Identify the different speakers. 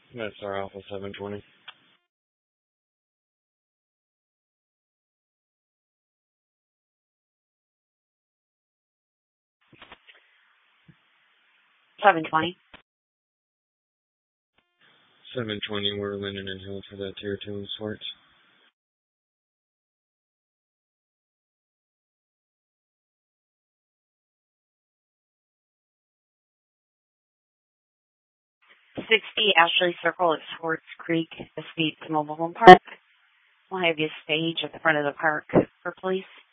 Speaker 1: That's our Alpha 720.
Speaker 2: $720.
Speaker 1: 720, we're Linden and Hill for that Tier 2 in Swartz.
Speaker 2: $60 Ashley Circle at Swartz Creek Estates Mobile Home Park. We'll have you stage at the front of the park for police.